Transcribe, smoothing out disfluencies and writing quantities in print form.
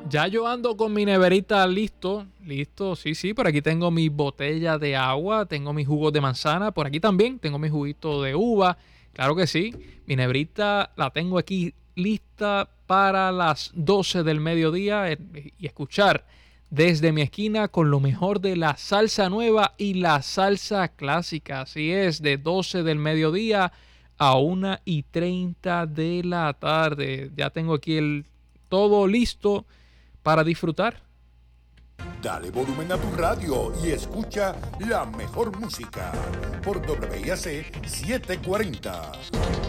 Ya yo ando con mi neverita listo, sí, por aquí tengo mi botella de agua, tengo mis jugos de manzana, por aquí también tengo mi juguito de uva, claro que sí, mi neverita la tengo aquí lista para las 12 del mediodía y escuchar desde mi esquina con lo mejor de la salsa nueva y la salsa clásica, así es, de 12 del mediodía a 1:30 de la tarde, ya tengo aquí todo listo para disfrutar. Dale volumen a tu radio y escucha la mejor música por WIAC 740.